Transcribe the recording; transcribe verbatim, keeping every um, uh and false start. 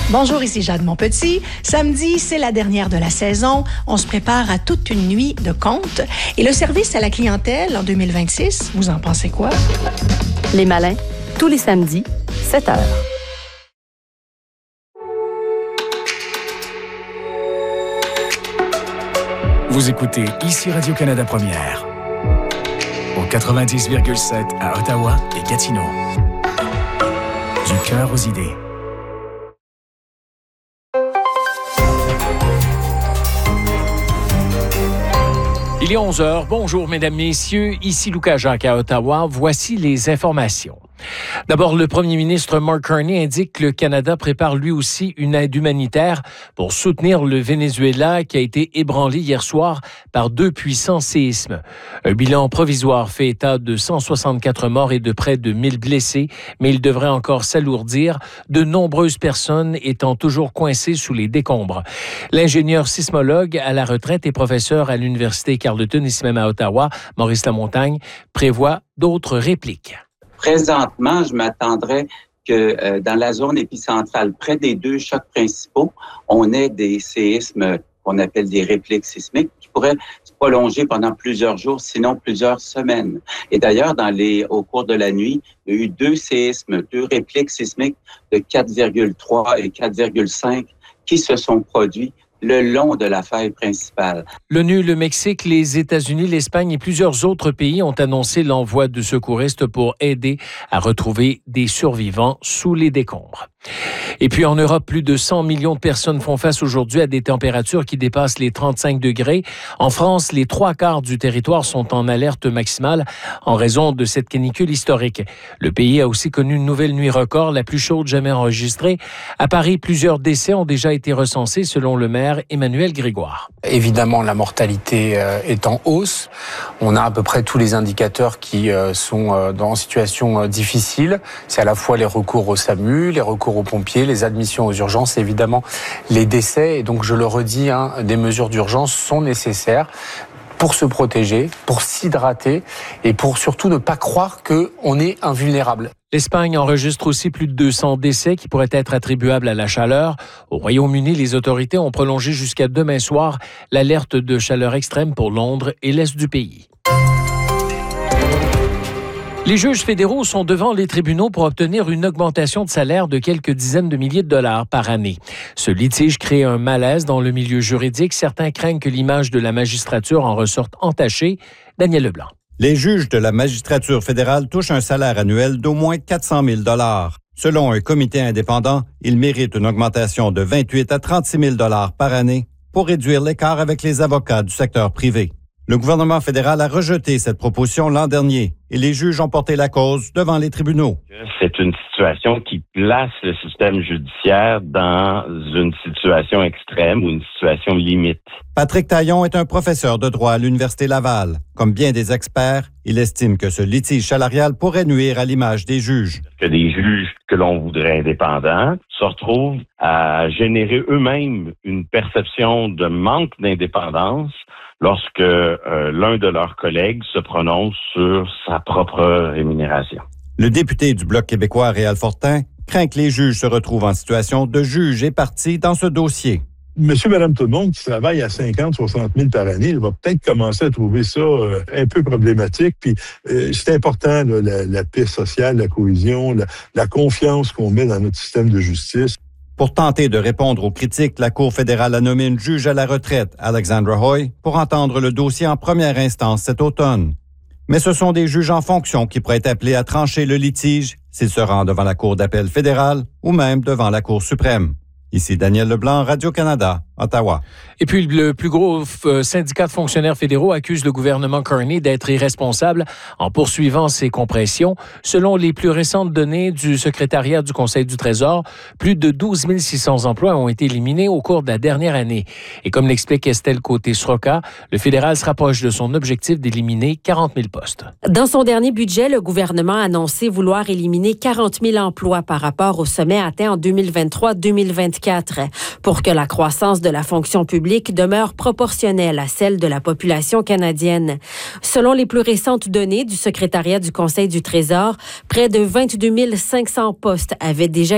Bonjour, ici Jade Montpetit. Samedi, c'est la dernière de la saison. On se prépare à toute une nuit de comptes. Et le service à la clientèle en deux mille vingt-six, vous en pensez quoi? Les Malins, tous les samedis, sept heures. Vous écoutez ici Radio-Canada Première. Au quatre-vingt-dix virgule sept à Ottawa et Gatineau. Du cœur aux idées. Il est onze heures. Bonjour, mesdames, messieurs. Ici Lucas Jacques à Ottawa. Voici les informations. D'abord, le premier ministre Mark Carney indique que le Canada prépare lui aussi une aide humanitaire pour soutenir le Venezuela qui a été ébranlé hier soir par deux puissants séismes. Un bilan provisoire fait état de cent soixante-quatre morts et de près de mille blessés, mais il devrait encore s'alourdir, de nombreuses personnes étant toujours coincées sous les décombres. L'ingénieur sismologue à la retraite et professeur à l'Université Carleton, ici même à Ottawa, Maurice Lamontagne, prévoit d'autres répliques. Présentement, je m'attendrais que euh, dans la zone épicentrale, près des deux chocs principaux, on ait des séismes qu'on appelle des répliques sismiques qui pourraient se prolonger pendant plusieurs jours, sinon plusieurs semaines. Et d'ailleurs, dans les, au cours de la nuit, il y a eu deux séismes, deux répliques sismiques de quatre virgule trois et quatre virgule cinq qui se sont produits le long de la faille principale. L'ONU, le Mexique, les États-Unis, l'Espagne et plusieurs autres pays ont annoncé l'envoi de secouristes pour aider à retrouver des survivants sous les décombres. Et puis en Europe, plus de cent millions de personnes font face aujourd'hui à des températures qui dépassent les trente-cinq degrés. En France, les trois quarts du territoire sont en alerte maximale en raison de cette canicule historique. Le pays a aussi connu une nouvelle nuit record, la plus chaude jamais enregistrée. À Paris, plusieurs décès ont déjà été recensés selon le maire Emmanuel Grégoire. Évidemment, la mortalité euh, est en hausse. On a à peu près tous les indicateurs qui euh, sont euh, dans une situation euh, difficile. C'est à la fois les recours au SAMU, les recours aux pompiers, les admissions aux urgences, et évidemment les décès. Et donc, je le redis, hein, des mesures d'urgence sont nécessaires pour se protéger, pour s'hydrater et pour surtout ne pas croire qu'on est invulnérable. L'Espagne enregistre aussi plus de deux cents décès qui pourraient être attribuables à la chaleur. Au Royaume-Uni, les autorités ont prolongé jusqu'à demain soir l'alerte de chaleur extrême pour Londres et l'est du pays. Les juges fédéraux sont devant les tribunaux pour obtenir une augmentation de salaire de quelques dizaines de milliers de dollars par année. Ce litige crée un malaise dans le milieu juridique. Certains craignent que l'image de la magistrature en ressorte entachée. Daniel Leblanc. Les juges de la magistrature fédérale touchent un salaire annuel d'au moins quatre cent mille dollars. Selon un comité indépendant, ils méritent une augmentation de vingt-huit à trente-six mille dollars par année pour réduire l'écart avec les avocats du secteur privé. Le gouvernement fédéral a rejeté cette proposition l'an dernier et les juges ont porté la cause devant les tribunaux. C'est une situation qui place le système judiciaire dans une situation extrême ou une situation limite. Patrick Taillon est un professeur de droit à l'Université Laval. Comme bien des experts, il estime que ce litige salarial pourrait nuire à l'image des juges. Que des juges que l'on voudrait indépendants se retrouvent à générer eux-mêmes une perception de manque d'indépendance lorsque euh, l'un de leurs collègues se prononce sur sa propre rémunération. Le député du Bloc québécois, Réal Fortin, craint que les juges se retrouvent en situation de juge et partie dans ce dossier. Monsieur, madame, tout le monde qui travaille à cinquante, soixante mille par année, il va peut-être commencer à trouver ça euh, un peu problématique. Puis euh, c'est important, là, la, la paix sociale, la cohésion, la, la confiance qu'on met dans notre système de justice. Pour tenter de répondre aux critiques, la Cour fédérale a nommé une juge à la retraite, Alexandra Hoy, pour entendre le dossier en première instance cet automne. Mais ce sont des juges en fonction qui pourraient être appelés à trancher le litige s'ils se rendent devant la Cour d'appel fédérale ou même devant la Cour suprême. Ici Daniel Leblanc, Radio-Canada, Ottawa. Et puis, le plus gros euh, syndicat de fonctionnaires fédéraux accuse le gouvernement Carney d'être irresponsable en poursuivant ses compressions. Selon les plus récentes données du secrétariat du Conseil du Trésor, plus de douze mille six cents emplois ont été éliminés au cours de la dernière année. Et comme l'explique Estelle Côté-Sroka, le fédéral se rapproche de son objectif d'éliminer quarante mille postes. Dans son dernier budget, le gouvernement a annoncé vouloir éliminer quarante mille emplois par rapport au sommet atteint en deux mille vingt-trois deux mille vingt-quatre pour que la croissance de la fonction publique demeure proportionnelle à celle de la population canadienne. Selon les plus récentes données du secrétariat du Conseil du Trésor, près de vingt-deux mille cinq cents postes avaient déjà